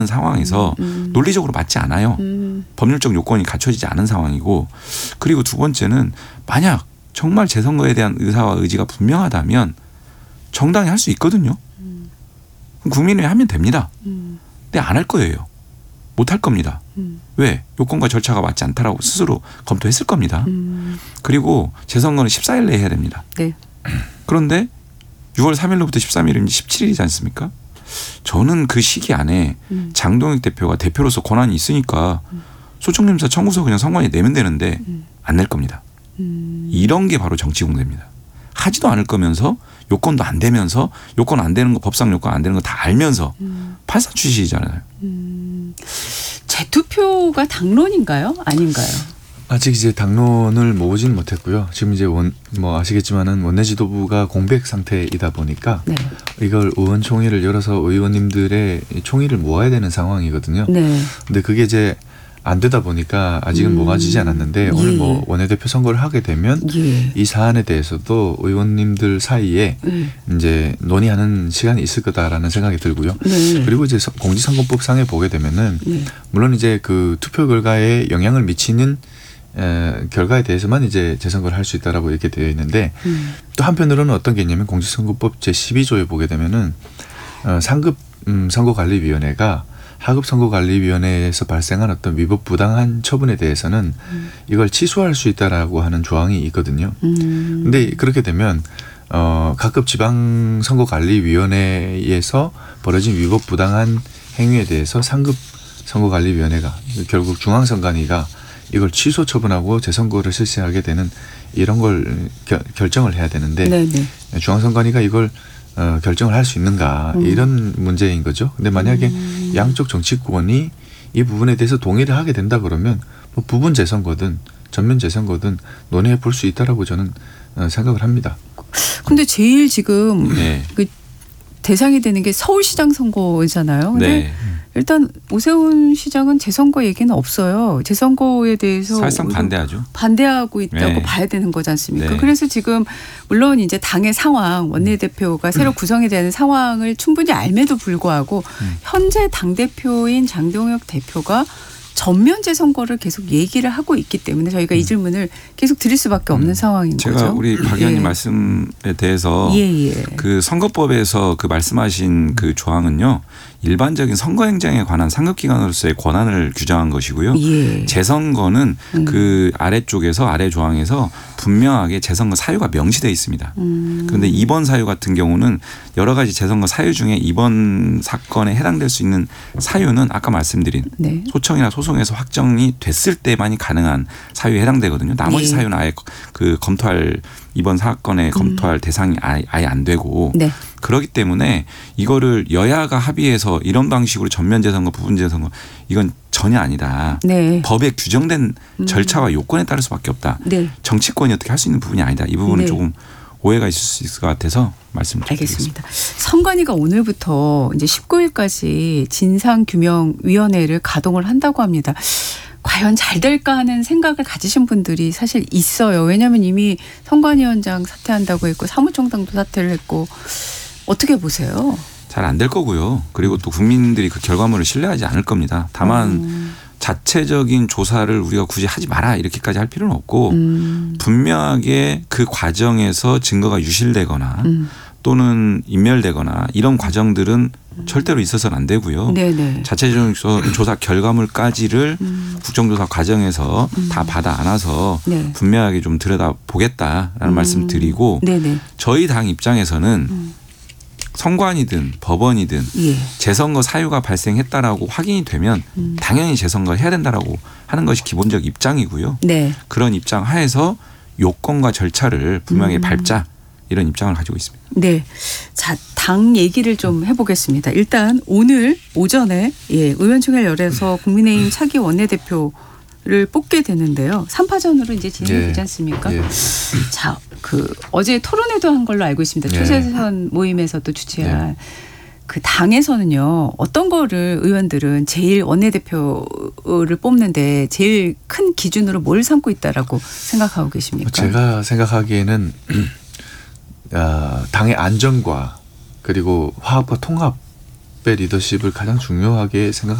상황에서 논리적으로 맞지 않아요. 법률적 요건이 갖춰지지 않은 상황이고 그리고 두 번째는 만약 정말 재선거에 대한 의사와 의지가 분명하다면 정당이 할 수 있거든요. 그럼 국민의힘이 하면 됩니다. 근데 안 할 거예요. 못 할 겁니다. 왜? 요건과 절차가 맞지 않다라고 스스로 검토했을 겁니다. 그리고 재선거는 14일 내에 해야 됩니다. 네. 그런데 6월 3일로부터 13일이면 17일이지 않습니까? 저는 그 시기 안에 장동혁 대표가 대표로서 권한이 있으니까 소청심사 청구서 그냥 선관위에 내면 되는데 안 낼 겁니다. 이런 게 바로 정치 공세입니다. 하지도 않을 거면서 요건도 안 되면서 요건 안 되는 거 법상 요건 안 되는 거 다 알면서 팔사 출시잖아요. 재투표가 당론인가요? 아닌가요? 아직 이제 당론을 모으지는 못했고요. 지금 이제 뭐 아시겠지만은 원내 지도부가 공백 상태이다 보니까 네. 이걸 의원총회를 열어서 의원님들의 총의를 모아야 되는 상황이거든요. 네. 근데 그게 이제 안 되다 보니까 아직은 모아지지 않았는데 오늘 뭐 원내대표 선거를 하게 되면 이 사안에 대해서도 의원님들 사이에 이제 논의하는 시간이 있을 거다라는 생각이 들고요. 그리고 이제 공직선거법상에 보게 되면은 물론 이제 그 투표 결과에 영향을 미치는 결과에 대해서만 이제 재선거를 할 수 있다라고 이렇게 되어 있는데 또 한편으로는 어떤 게 있냐면 공직선거법 제12조에 보게 되면은 상급 선거관리위원회가 하급 선거관리위원회에서 발생한 어떤 위법 부당한 처분에 대해서는 이걸 취소할 수 있다라고 하는 조항이 있거든요. 근데 그렇게 되면 각급 지방 선거관리위원회에서 벌어진 위법 부당한 행위에 대해서 상급 선거관리위원회가 결국 중앙선관위가 이걸 취소 처분하고 재선거를 실시하게 되는 이런 걸 결정을 해야 되는데 중앙선관위가 이걸 결정을 할 수 있는가 이런 문제인 거죠. 근데 만약에 양쪽 정치권이 이 부분에 대해서 동의를 하게 된다 그러면 뭐 부분 재선거든 전면 재선거든 논의해 볼 수 있다라고 저는 생각을 합니다. 근데 제일 지금 그 대상이 되는 게 서울시장 선거잖아요. 근데 일단 오세훈 시장은 재선거 얘기는 없어요. 재선거에 대해서 사실상 반대하죠. 반대하고 있다고 봐야 되는 거지 않습니까? 그래서 지금 물론 이제 당의 상황, 원내대표가 새로 구성이 되는 상황을 충분히 알매도 불구하고 현재 당대표인 장동혁 대표가 전면 재선거를 계속 얘기를 하고 있기 때문에 저희가 이 질문을 계속 드릴 수밖에 없는 상황인 제가 거죠. 제가 우리 박 의원님 말씀에 대해서 그 선거법에서 그 말씀하신 그 조항은요. 일반적인 선거 행정에 관한 상급기관으로서의 권한을 규정한 것이고요. 재선거는 그 아래쪽에서 아래 조항에서 분명하게 재선거 사유가 명시되어 있습니다. 그런데 이번 사유 같은 경우는 여러 가지 재선거 사유 중에 이번 사건에 해당될 수 있는 사유는 아까 말씀드린 소청이나 소송에서 확정이 됐을 때만이 가능한 사유에 해당되거든요. 나머지 사유는 아예 그 검토할 이번 사건에 검토할 대상이 아예 안 되고 그렇기 때문에 이거를 여야가 합의해서 이런 방식으로 전면 재선거, 부분 재선거 이건 전혀 아니다. 법에 규정된 절차와 요건에 따를 수밖에 없다. 정치권이 어떻게 할 수 있는 부분이 아니다. 이 부분은 조금 오해가 있을 수 있을 것 같아서 말씀드리겠습니다. 알겠습니다. 선관위가 오늘부터 이제 19일까지 진상규명위원회를 가동을 한다고 합니다. 과연 잘 될까 하는 생각을 가지신 분들이 사실 있어요. 왜냐하면 이미 선관위원장 사퇴한다고 했고 사무총장도 사퇴를 했고 어떻게 보세요? 잘 안 될 거고요. 그리고 또 국민들이 그 결과물을 신뢰하지 않을 겁니다. 다만 자체적인 조사를 우리가 굳이 하지 마라 이렇게까지 할 필요는 없고 분명하게 그 과정에서 증거가 유실되거나 또는 인멸되거나 이런 과정들은 절대로 있어서는 안 되고요. 자체적인 조사 결과물까지를 국정조사 과정에서 다 받아 안아서 분명하게 좀 들여다보겠다라는 말씀 드리고 저희 당 입장에서는 선관위든 법원이든 재선거 사유가 발생했다라고 확인이 되면 당연히 재선거 해야 된다라고 하는 것이 기본적 입장이고요. 그런 입장 하에서 요건과 절차를 분명히 밟자 이런 입장을 가지고 있습니다. 자, 당 얘기를 좀 해보겠습니다. 일단 오늘 오전에 의원총회를 열어서 국민의힘 차기 원내대표를 뽑게 되는데요. 3파전으로 이제 진행이 되지 않습니까? 자, 어제 토론회도 한 걸로 알고 있습니다. 초재선 모임에서도 주최한. 그 당에서는요. 어떤 거를 의원들은 제일 원내대표를 뽑는데 제일 큰 기준으로 뭘 삼고 있다라고 생각하고 계십니까? 제가 생각하기에는 당의 안정과 그리고 화합과 통합 후배 리더십을 가장 중요하게 생각합니다.